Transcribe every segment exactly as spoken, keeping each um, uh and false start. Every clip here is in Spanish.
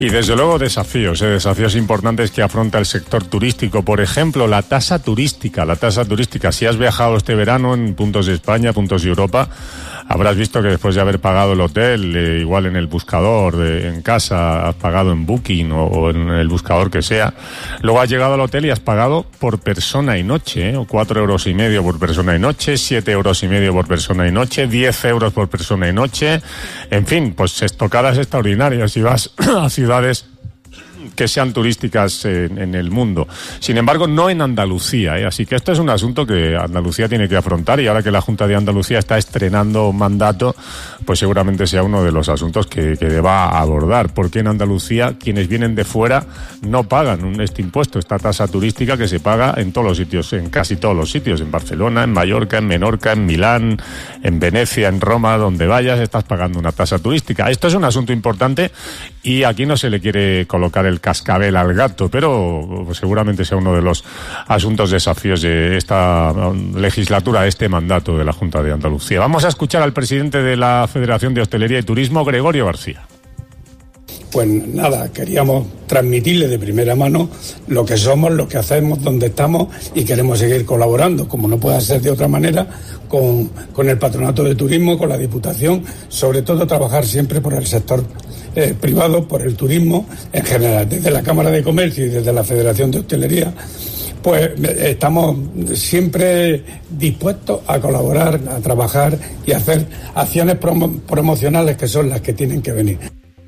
Y desde luego desafíos, ¿eh? desafíos importantes que afronta el sector turístico. Por ejemplo, la tasa turística. La tasa turística, si has viajado este verano en puntos de España, puntos de Europa, habrás visto que después de haber pagado el hotel, eh, igual en el buscador, de, en casa, has pagado en Booking o, o en el buscador que sea, luego has llegado al hotel y has pagado por persona y noche, ¿eh? cuatro euros y medio por persona y noche, siete euros y medio por persona y noche, diez euros por persona y noche, en fin, pues estocadas extraordinarias. Si vas a ciudades que sean turísticas en, en el mundo. Sin embargo, no en Andalucía, ¿eh? Así que esto es un asunto que Andalucía tiene que afrontar, y ahora que la Junta de Andalucía está estrenando mandato, pues seguramente sea uno de los asuntos que, que deba abordar. Porque en Andalucía quienes vienen de fuera no pagan un, este impuesto, esta tasa turística que se paga en todos los sitios, en casi todos los sitios, en Barcelona, en Mallorca, en Menorca, en Milán, en Venecia, en Roma, donde vayas estás pagando una tasa turística. Esto es un asunto importante y aquí no se le quiere colocar el cascabel al gato, pero seguramente sea uno de los asuntos desafíos de esta legislatura, de este mandato de la Junta de Andalucía. Vamos a escuchar al presidente de la Federación de Hostelería y Turismo, Gregorio García. Pues nada, queríamos transmitirle de primera mano lo que somos, lo que hacemos, dónde estamos, y queremos seguir colaborando, como no puede ser de otra manera, con, con el Patronato de Turismo, con la Diputación, sobre todo trabajar siempre por el sector eh, privado, por el turismo en general. Desde la Cámara de Comercio y desde la Federación de Hostelería, pues estamos siempre dispuestos a colaborar, a trabajar y a hacer acciones promo- promocionales que son las que tienen que venir.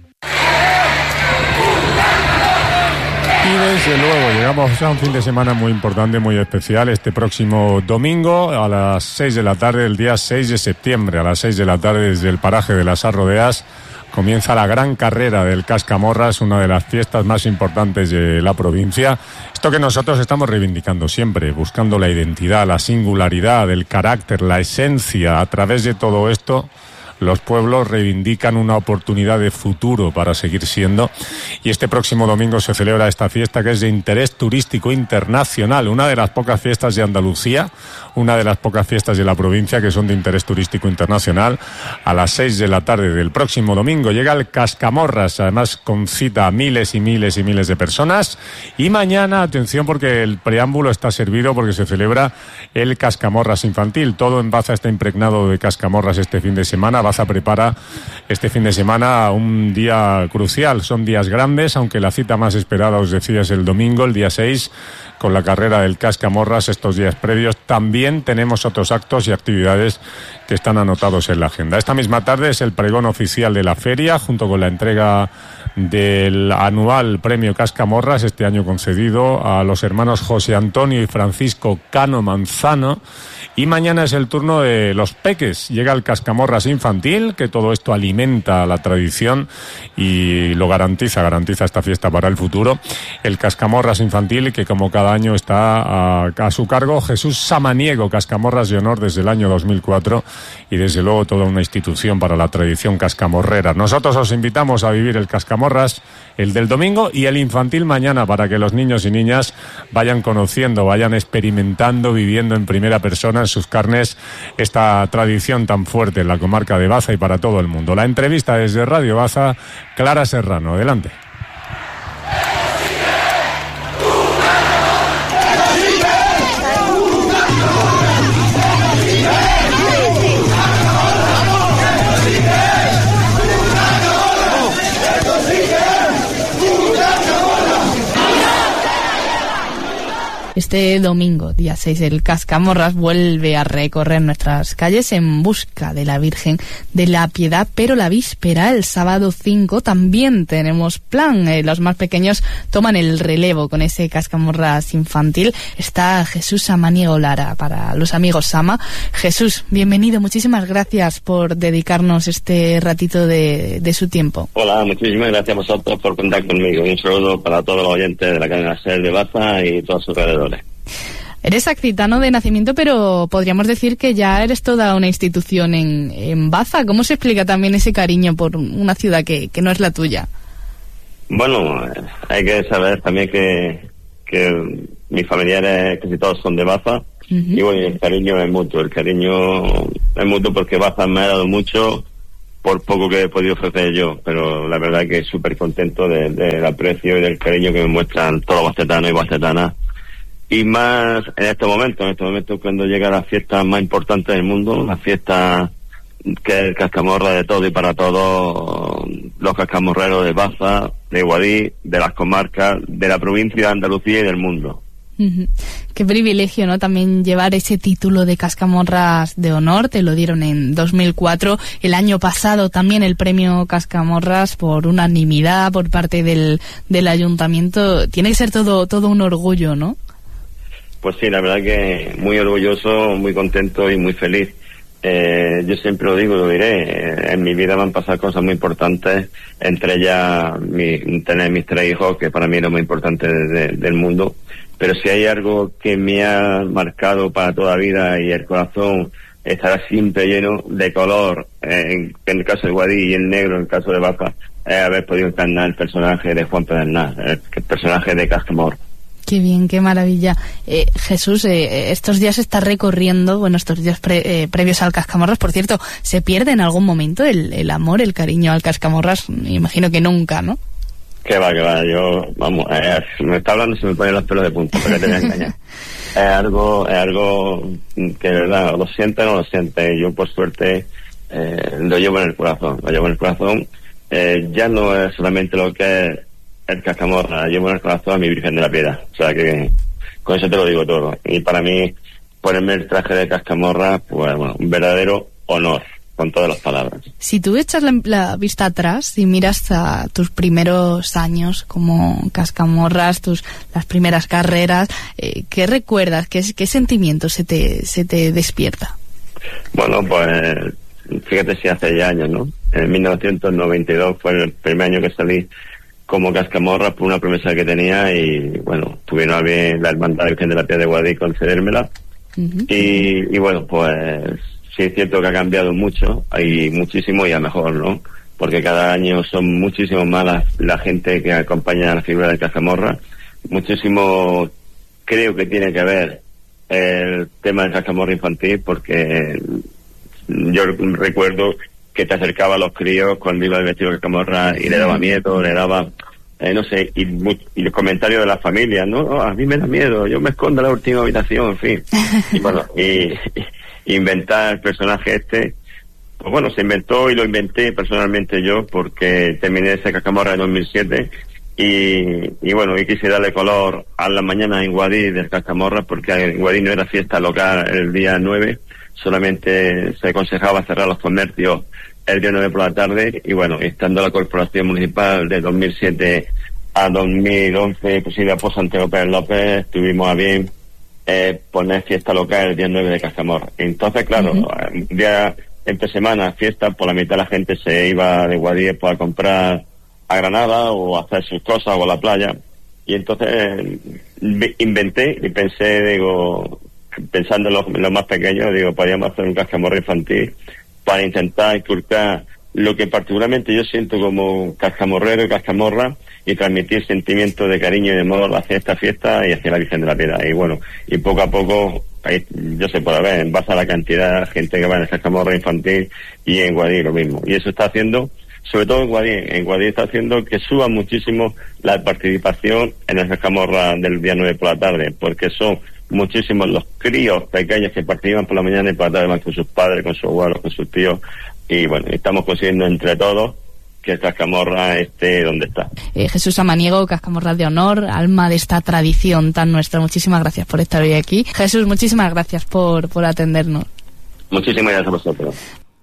Y desde luego llegamos a un fin de semana muy importante, muy especial. Este próximo domingo a las seis de la tarde, el día seis de septiembre, a las seis de la tarde, desde el paraje de las Arrodeas, comienza la gran carrera del Cascamorras, una de las fiestas más importantes de la provincia. Esto que nosotros estamos reivindicando siempre, buscando la identidad, la singularidad, el carácter, la esencia. A través de todo esto, los pueblos reivindican una oportunidad de futuro para seguir siendo, y este próximo domingo se celebra esta fiesta que es de interés turístico internacional, una de las pocas fiestas de Andalucía, una de las pocas fiestas de la provincia que son de interés turístico internacional. A las seis de la tarde del próximo domingo llega el Cascamorras, además con cita a miles y miles y miles de personas. Y mañana, atención, porque el preámbulo está servido, porque se celebra el Cascamorras infantil. Todo en Baza está impregnado de cascamorras este fin de semana. Baza prepara este fin de semana un día crucial. Son días grandes, aunque la cita más esperada, os decía, es el domingo, el día seis, con la carrera del Cascamorras. Estos días previos también tenemos otros actos y actividades que están anotados en la agenda. Esta misma tarde es el pregón oficial de la feria, junto con la entrega del anual premio Cascamorras, este año concedido a los hermanos José Antonio y Francisco Cano Manzano. Y mañana es el turno de los peques. Llega el Cascamorras infantil, que todo esto alimenta la tradición y lo garantiza, garantiza esta fiesta para el futuro. El Cascamorras infantil, que como cada año está a, a su cargo Jesús Samaniego, Cascamorras de honor desde el año dos mil cuatro, y desde luego toda una institución para la tradición cascamorrera. Nosotros os invitamos a vivir el Cascamorras, el del domingo, y el infantil mañana, para que los niños y niñas vayan conociendo, vayan experimentando, viviendo en primera persona, en sus carnes, esta tradición tan fuerte en la comarca de Baza y para todo el mundo. La entrevista desde Radio Baza, Clara Serrano. Adelante. Este domingo, día seis, el Cascamorras vuelve a recorrer nuestras calles en busca de la Virgen de la Piedad, pero la víspera, el sábado cinco, también tenemos plan. Eh, los más pequeños toman el relevo con ese Cascamorras infantil. Está Jesús Samaniego Lara, para los amigos Sama. Jesús, bienvenido, muchísimas gracias por dedicarnos este ratito de, de su tiempo. Hola, muchísimas gracias a vosotros por contar conmigo. Un saludo para todos los oyentes de la cadena SER de Baza y todos sus alrededores. Eres accitano de nacimiento, pero podríamos decir que ya eres toda una institución en, en Baza. ¿Cómo se explica también ese cariño por una ciudad que, que no es la tuya? Bueno, hay que saber también que, que mis familiares casi todos son de Baza. Uh-huh. Y bueno, el cariño es mutuo, el cariño es mutuo porque Baza me ha dado mucho por poco que he podido ofrecer yo, pero la verdad que súper contento de, del aprecio y del cariño que me muestran todos los bacetanos y bacetanas, y más en este momento, en este momento cuando llega la fiesta más importante del mundo, la fiesta que es el cascamorra de todo y para todos los cascamorreros de Baza, de Guadix, de las comarcas, de la provincia de Andalucía y del mundo. Uh-huh. Qué privilegio, ¿no? También llevar ese título de Cascamorras de honor. Te lo dieron en dos mil cuatro. El año pasado también el premio Cascamorras por unanimidad por parte del, del ayuntamiento. Tiene que ser todo, todo un orgullo, ¿no? Pues sí, la verdad que muy orgulloso, muy contento y muy feliz. Eh, yo siempre lo digo, lo diré, en mi vida me han pasado cosas muy importantes, entre ellas mi, tener mis tres hijos, que para mí es lo más importante de, de, del mundo, pero si hay algo que me ha marcado para toda la vida y el corazón estará siempre lleno de color, eh, en, en el caso de Guadix, y el negro en el caso de Baza, es haber podido encarnar el personaje de Juan Pedernal, el, el personaje de Cascamorra. Qué bien, qué maravilla. Eh, Jesús, eh, estos días está recorriendo, bueno, estos días pre, eh, previos al Cascamorras, por cierto, ¿se pierde en algún momento el, el amor, el cariño al Cascamorras? Me imagino que nunca, ¿no? Que va, que va, yo, vamos, eh, me está hablando y se me ponen los pelos de punta, pero te voy a engañar. Es algo, es algo que de verdad, lo siente o no lo siente, yo por suerte eh, lo llevo en el corazón, lo llevo en el corazón, eh, ya no es solamente lo que es el Cascamorra, llevo en el corazón a mi Virgen de la Piedad, o sea que con eso te lo digo todo, y para mí ponerme el traje de Cascamorra, pues bueno, un verdadero honor, con todas las palabras. Si tú echas la, la vista atrás y miras a tus primeros años como Cascamorras, tus las primeras carreras, eh, ¿qué recuerdas? ¿Qué, qué sentimientos se te, se te despierta? Bueno, pues fíjate si hace ya años, ¿no? En mil novecientos noventa y dos fue el primer año que salí como Cascamorra por una promesa que tenía y bueno, tuvieron a bien la Hermandad Virgen de la Piedad de Guadix concedérmela. Uh-huh. y, y bueno, pues sí es cierto que ha cambiado mucho, hay muchísimo y a mejor, ¿no? Porque cada año son muchísimo más la, la gente que acompaña a la figura del Cascamorra, muchísimo creo que tiene que ver el tema del Cascamorra infantil, porque yo recuerdo que te acercaba a los críos cuando iba el vestido de Cascamorra y le daba miedo, le daba, eh, no sé, y, y los comentarios de la familia, ¿no? Oh, a mí me da miedo, yo me escondo en la última habitación, en fin. Y bueno, y, y inventar el personaje este, pues bueno, se inventó y lo inventé personalmente yo, porque terminé ese Cascamorra en dos mil siete y, y bueno, y quise darle color a la mañana en Guadix del Cascamorra, porque en Guadix no era fiesta local el día nueve, solamente se aconsejaba cerrar los comercios el día nueve por la tarde, y bueno, estando la corporación municipal de dos mil siete a dos mil once, presidida por Santiago Pérez López, tuvimos a bien eh, poner fiesta local el día nueve de Cascamorra. Entonces, claro, uh-huh. un día entre semana, fiesta, por la mitad la gente se iba de Guadix pues, a comprar a Granada o a hacer sus cosas o a la playa, y entonces eh, inventé y pensé, digo, pensando en los, en los más pequeños, digo, podríamos hacer un Cascamorra infantil para intentar inculcar lo que particularmente yo siento como cascamorrero y cascamorra y transmitir sentimientos de cariño y de amor hacia esta fiesta y hacia la Virgen de la Piedad. Y bueno, y poco a poco, ahí, yo sé por ver, en base a la cantidad de gente que va en el Cascamorra infantil y en Guadix lo mismo. Y eso está haciendo, sobre todo en Guadix, en Guadix está haciendo que suba muchísimo la participación en el Cascamorra del día nueve por la tarde, porque son muchísimos los críos pequeños que participan por la mañana y por la tarde van con sus padres, con sus abuelos, con sus tíos, y bueno, estamos consiguiendo entre todos que el Cascamorra esté donde está. Eh, Jesús Samaniego, Cascamorra de honor, alma de esta tradición tan nuestra. Muchísimas gracias por estar hoy aquí. Jesús, muchísimas gracias por, por atendernos. Muchísimas gracias a vosotros.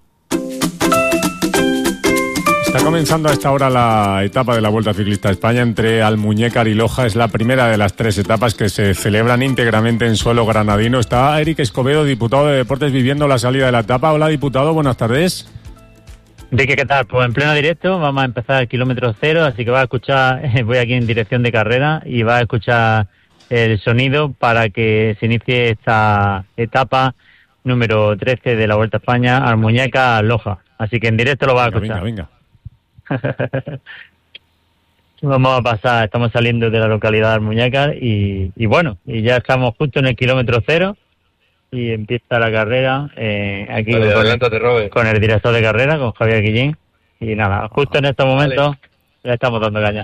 Está comenzando a esta hora la etapa de la Vuelta Ciclista a España entre Almuñécar y Loja. Es la primera de las tres etapas que se celebran íntegramente en suelo granadino. Está Eric Escobedo, diputado de Deportes, viviendo la salida de la etapa. Hola, diputado, buenas tardes. ¿De qué, qué tal? Pues en pleno directo vamos a empezar el kilómetro cero, así que va a escuchar, voy aquí en dirección de carrera y va a escuchar el sonido para que se inicie esta etapa número trece de la Vuelta a España, Almuñécar-Loja. Así que en directo lo va a escuchar. Venga, venga. Vamos a pasar, estamos saliendo de la localidad de Almuñécar y, y bueno, y ya estamos justo en el kilómetro cero y empieza la carrera eh, aquí vale, con, el, con el director de carrera, con Javier Guillén. Y nada, justo en estos momentos vale. le estamos dando caña.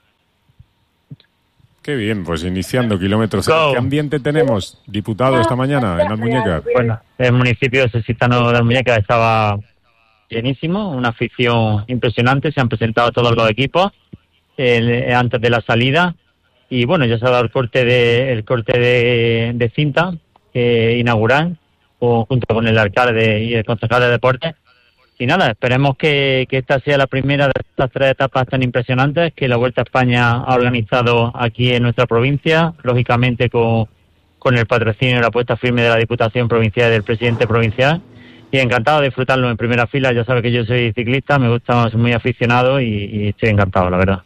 Qué bien, pues iniciando kilómetros. Go. ¿Qué ambiente tenemos, diputado, esta mañana en Almuñécar? Bueno, el municipio de Sesitano de Almuñécar estaba llenísimo, una afición impresionante, se han presentado todos los equipos eh, antes de la salida y bueno, ya se ha dado el corte de el corte de, de cinta eh, inaugural o, junto con el alcalde y el concejal de deportes. Y nada, esperemos que, que esta sea la primera de estas tres etapas tan impresionantes que la Vuelta a España ha organizado aquí en nuestra provincia, lógicamente con, con el patrocinio y la apuesta firme de la Diputación Provincial y del presidente provincial. Y encantado de disfrutarlo en primera fila. Ya sabe que yo soy ciclista, me gusta, soy muy aficionado y, y estoy encantado, la verdad.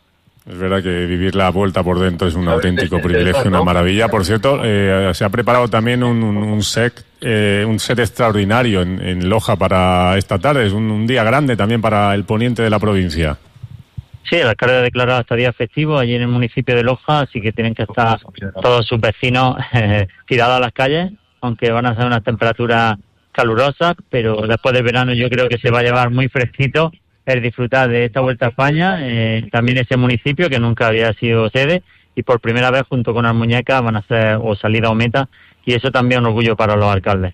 Es verdad que vivir la Vuelta por dentro es un auténtico privilegio, una maravilla. Por cierto, eh, se ha preparado también un, un, un set eh, un set extraordinario en, en Loja para esta tarde. Es un, un día grande también para el poniente de la provincia. Sí, el alcalde ha declarado este día festivo allí en el municipio de Loja, así que tienen que estar todos sus vecinos eh, tirados a las calles, aunque van a ser unas temperaturas calurosas, pero después del verano yo creo que se va a llevar muy fresquito el disfrutar de esta Vuelta a España, eh, también ese municipio que nunca había sido sede y por primera vez junto con Almuñécar van a hacer o salida o meta y eso también es un orgullo para los alcaldes.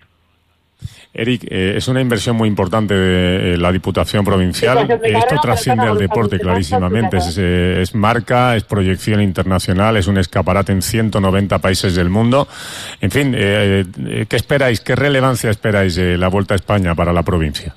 Eric, eh, es una inversión muy importante de eh, la Diputación Provincial. Esto trasciende al deporte clarísimamente. Es, eh, es marca, es proyección internacional, es un escaparate en ciento noventa países del mundo. En fin, eh, eh, ¿qué esperáis? ¿Qué relevancia esperáis de la Vuelta a España para la provincia?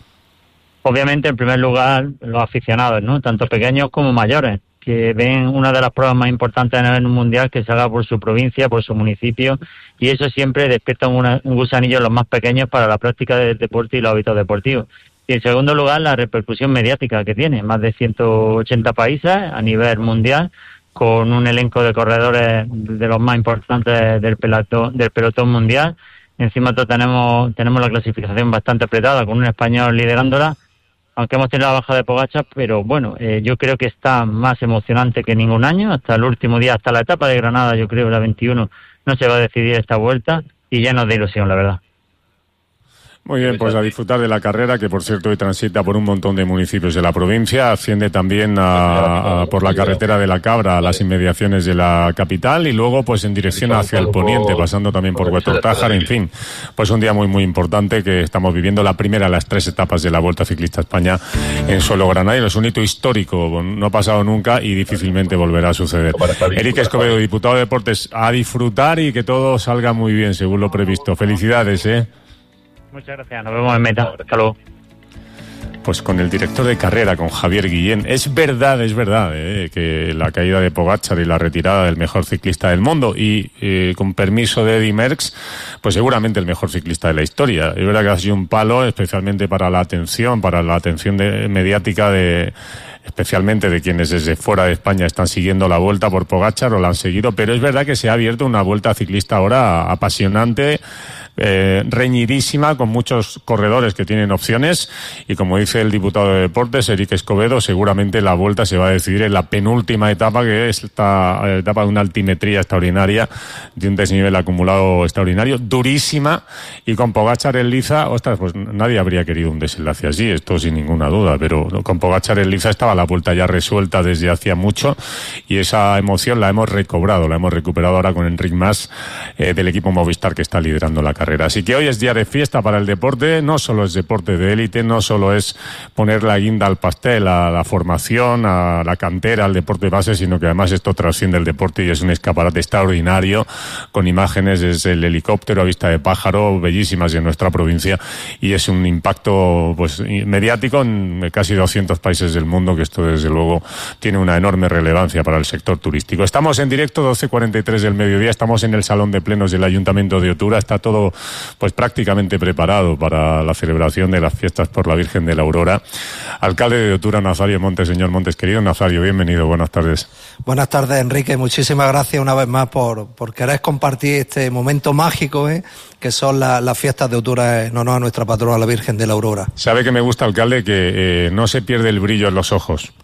Obviamente, en primer lugar, los aficionados, ¿no? Tanto pequeños como mayores, que ven una de las pruebas más importantes a nivel mundial que se haga por su provincia, por su municipio, y eso siempre despierta una, un gusanillo en los más pequeños para la práctica del deporte y los hábitos deportivos. Y en segundo lugar, la repercusión mediática que tiene, más de ciento ochenta países a nivel mundial, con un elenco de corredores de los más importantes del pelotón, del pelotón mundial. Encima todo tenemos, tenemos la clasificación bastante apretada, con un español liderándola, aunque hemos tenido la baja de Pogačar, pero bueno, eh, yo creo que está más emocionante que ningún año. Hasta el último día, hasta la etapa de Granada, yo creo, la veintiuno, no se va a decidir esta vuelta y ya nos da ilusión, la verdad. Muy bien, pues a disfrutar de la carrera, que por cierto hoy transita por un montón de municipios de la provincia, asciende también a, a, por la carretera de la Cabra a las inmediaciones de la capital y luego pues en dirección hacia el poniente, pasando también por Huetortájar, en fin, pues un día muy muy importante que estamos viviendo, la primera de las tres etapas de la Vuelta Ciclista España en suelo granadino. Es un hito histórico, no ha pasado nunca y difícilmente volverá a suceder. Eric Escobedo, diputado de Deportes, a disfrutar y que todo salga muy bien según lo previsto. Felicidades, ¿eh? Muchas gracias, nos vemos en meta. Hasta luego. Pues con el director de carrera, con Javier Guillén. Es verdad, es verdad, eh, que la caída de Pogačar y la retirada del mejor ciclista del mundo y eh, con permiso de Eddy Merckx, pues seguramente el mejor ciclista de la historia. Es verdad que ha sido un palo, especialmente para la atención, para la atención de, mediática de... especialmente de quienes desde fuera de España están siguiendo la Vuelta por Pogačar o la han seguido, pero es verdad que se ha abierto una Vuelta ciclista ahora apasionante, eh, reñidísima, con muchos corredores que tienen opciones y como dice el diputado de Deportes, Eric Escobedo, seguramente la Vuelta se va a decidir en la penúltima etapa, que es esta etapa de una altimetría extraordinaria, de un desnivel acumulado extraordinario, durísima, y con Pogačar en liza, ostras, pues nadie habría querido un desenlace así, esto sin ninguna duda, pero con Pogačar en liza estaba la Vuelta ya resuelta desde hacía mucho y esa emoción la hemos recobrado, la hemos recuperado ahora con Enric Mas eh, del equipo Movistar que está liderando la carrera. Así que hoy es día de fiesta para el deporte, no solo es deporte de élite, no solo es poner la guinda al pastel a la formación, a la cantera, al deporte base, sino que además esto trasciende el deporte y es un escaparate extraordinario con imágenes desde el helicóptero a vista de pájaro, bellísimas en nuestra provincia y es un impacto pues mediático en casi doscientos países del mundo, que esto desde luego tiene una enorme relevancia para el sector turístico. Estamos en directo, doce cuarenta y tres del mediodía, estamos en el Salón de Plenos del Ayuntamiento de Otura, está todo pues prácticamente preparado para la celebración de las fiestas por la Virgen de la Aurora. Alcalde de Otura, Nazario Montes. Señor Montes, querido Nazario, bienvenido, buenas tardes. Buenas tardes, Enrique, muchísimas gracias una vez más por, por querer compartir este momento mágico, ¿eh? que son la, las fiestas de Otura en honor a nuestra patrona, la Virgen de la Aurora. Sabe que me gusta, alcalde, que eh, no se pierde el brillo en los ojos.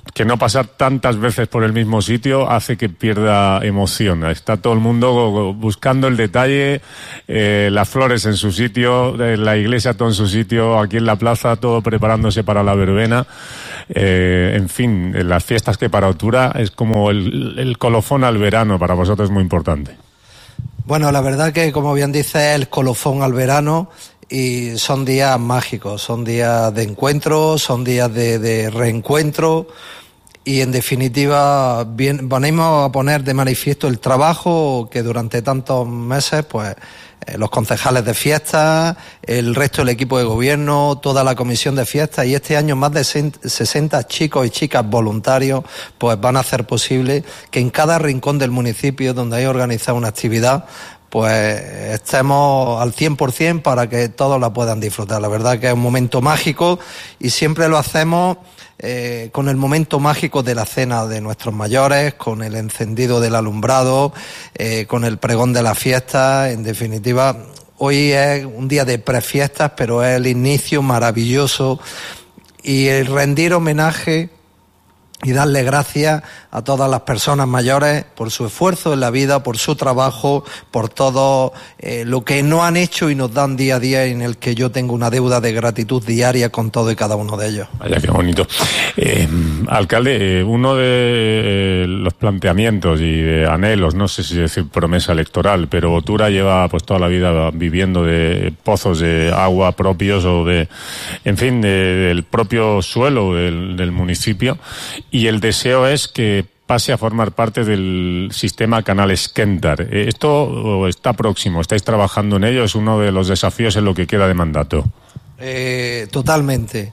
que no pasar tantas veces por el mismo sitio hace que pierda emoción. Está todo el mundo buscando el detalle, eh, las flores en su sitio, la iglesia todo en su sitio, aquí en la plaza todo preparándose para la verbena. Eh, en fin, las fiestas que para Otura es como el, el colofón al verano, para vosotros es muy importante. Bueno, la verdad que, como bien dice, el colofón al verano. Y son días mágicos, son días de encuentro, son días de, de reencuentro y en definitiva bien, venimos a poner de manifiesto el trabajo que durante tantos meses pues eh, los concejales de fiestas, el resto del equipo de gobierno, toda la comisión de fiestas y este año más de sesenta chicos y chicas voluntarios pues van a hacer posible que en cada rincón del municipio donde hay organizado una actividad pues estemos al cien por ciento para que todos la puedan disfrutar. La verdad que es un momento mágico y siempre lo hacemos eh, con el momento mágico de la cena de nuestros mayores, con el encendido del alumbrado, eh, con el pregón de la fiesta. En definitiva, hoy es un día de prefiestas, pero es el inicio maravilloso y el rendir homenaje y darle gracias a todas las personas mayores por su esfuerzo en la vida, por su trabajo, por todo eh, lo que no han hecho y nos dan día a día, en el que yo tengo una deuda de gratitud diaria con todo y cada uno de ellos. Vaya, qué bonito. Eh, alcalde, eh, uno de eh, los planteamientos y de anhelos, no sé si decir promesa electoral, pero Otura lleva pues toda la vida viviendo de pozos de agua propios o de, en fin, de, del propio suelo del, del municipio. Y el deseo es que pase a formar parte del sistema Canales Kentar. ¿Esto está próximo? ¿Estáis trabajando en ello? ¿Es uno de los desafíos en lo que queda de mandato? Eh, totalmente.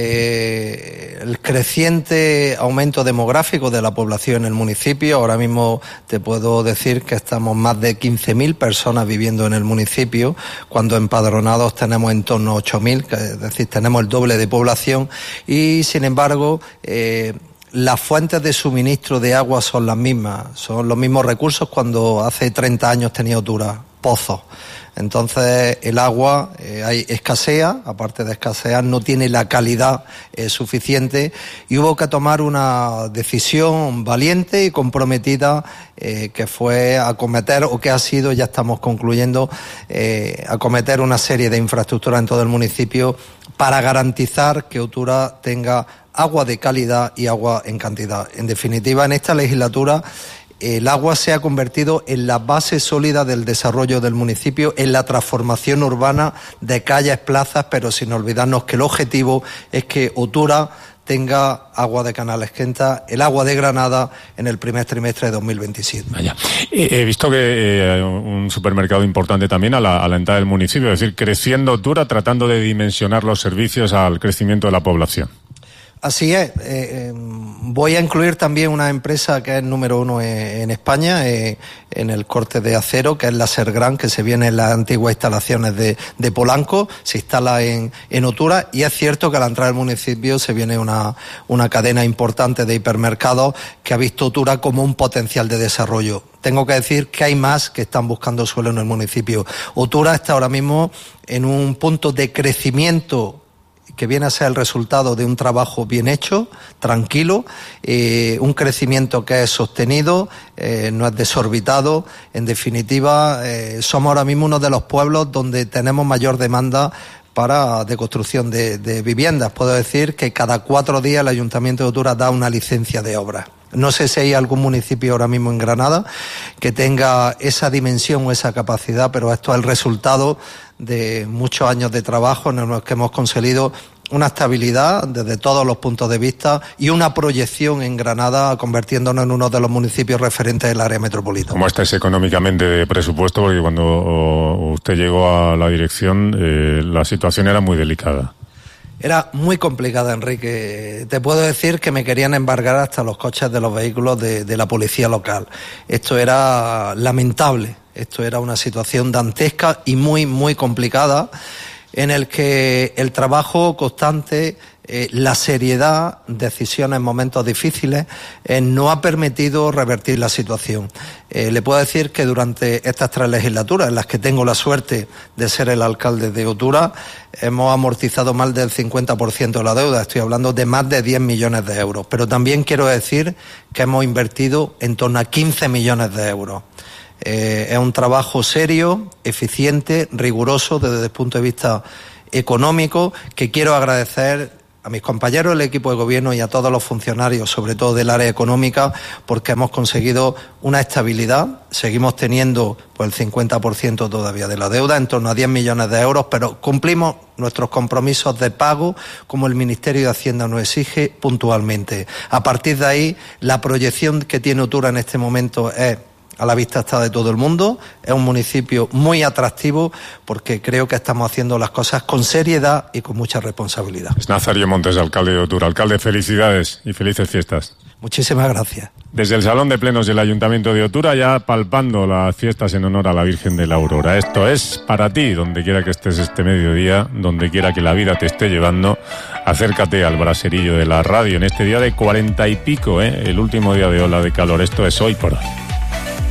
Eh, el creciente aumento demográfico de la población en el municipio, ahora mismo te puedo decir que estamos más de quince mil personas viviendo en el municipio, cuando empadronados tenemos en torno a ocho mil, es decir, tenemos el doble de población y, sin embargo, eh, las fuentes de suministro de agua son las mismas, son los mismos recursos cuando hace treinta años tenía Otura, pozos. Entonces el agua eh, hay escasea, aparte de escasear, no tiene la calidad eh, suficiente y hubo que tomar una decisión valiente y comprometida eh, que fue acometer, o que ha sido, ya estamos concluyendo, eh, acometer una serie de infraestructuras en todo el municipio para garantizar que Otura tenga agua de calidad y agua en cantidad. En definitiva, en esta legislatura el agua se ha convertido en la base sólida del desarrollo del municipio, en la transformación urbana de calles, plazas, pero sin olvidarnos que el objetivo es que Otura tenga agua de Canales Kentar, el agua de Granada en el primer trimestre de dos mil veintisiete. Vaya. He visto que eh, un supermercado importante también a la, a la entrada del municipio, es decir, creciendo Otura, tratando de dimensionar los servicios al crecimiento de la población. Así es. Eh, eh, voy a incluir también una empresa que es número uno en, en España, eh, en el corte de acero, que es la Sergran, que se viene en las antiguas instalaciones de, de Polanco, se instala en, en Otura, y es cierto que a la entrada del municipio se viene una, una cadena importante de hipermercados que ha visto Otura como un potencial de desarrollo. Tengo que decir que hay más que están buscando suelo en el municipio. Otura está ahora mismo en un punto de crecimiento que viene a ser el resultado de un trabajo bien hecho, tranquilo, eh, un crecimiento que es sostenido, eh, no es desorbitado. En definitiva, eh, somos ahora mismo uno de los pueblos donde tenemos mayor demanda para de construcción de, de viviendas. Puedo decir que cada cuatro días el Ayuntamiento de Otura da una licencia de obra. No sé si hay algún municipio ahora mismo en Granada que tenga esa dimensión o esa capacidad, pero esto es el resultado de muchos años de trabajo en los que hemos conseguido una estabilidad desde todos los puntos de vista y una proyección en Granada, convirtiéndonos en uno de los municipios referentes del área metropolitana. ¿Cómo estáis económicamente de presupuesto? Porque cuando usted llegó a la dirección eh, la situación era muy delicada. Era muy complicada, Enrique. Te puedo decir que me querían embargar hasta los coches de los vehículos de, de la policía local. Esto era lamentable. Esto era una situación dantesca y muy, muy complicada, en el que el trabajo constante eh, la seriedad, decisiones en momentos difíciles, eh, no ha permitido revertir la situación. Eh, le puedo decir que durante estas tres legislaturas, en las que tengo la suerte de ser el alcalde de Otura, hemos amortizado más del cincuenta por ciento de la deuda. Estoy hablando de más de diez millones de euros. Pero también quiero decir que hemos invertido en torno a quince millones de euros. Eh, es un trabajo serio, eficiente, riguroso desde el punto de vista económico, que quiero agradecer a mis compañeros del equipo de gobierno y a todos los funcionarios, sobre todo del área económica, porque hemos conseguido una estabilidad. Seguimos teniendo pues el cincuenta por ciento todavía de la deuda, en torno a diez millones de euros, pero cumplimos nuestros compromisos de pago como el Ministerio de Hacienda nos exige puntualmente. A partir de ahí, la proyección que tiene Otura en este momento es, a la vista está de todo el mundo, es un municipio muy atractivo porque creo que estamos haciendo las cosas con seriedad y con mucha responsabilidad. Es Nazario Montes, alcalde de Otura. Alcalde, felicidades y felices fiestas. Muchísimas gracias. Desde el Salón de Plenos del Ayuntamiento de Otura, ya palpando las fiestas en honor a la Virgen de la Aurora. Esto es para ti, donde quiera que estés este mediodía, donde quiera que la vida te esté llevando. Acércate al braserillo de la radio en este día de cuarenta y pico, ¿eh? El último día de ola de calor. Esto es Hoy por Hoy.